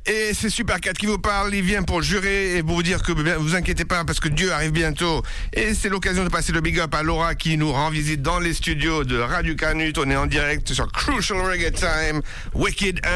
Et c'est Super 4 qui vous parle. Il vient pour jurer et pour vous dire que vous inquiétez pas parce que Dieu arrive bientôt. Et c'est l'occasion de passer le big up à Laura qui nous rend visite dans les studios de Radio Canut. On est en direct sur Crucial Reggae Time. Wicked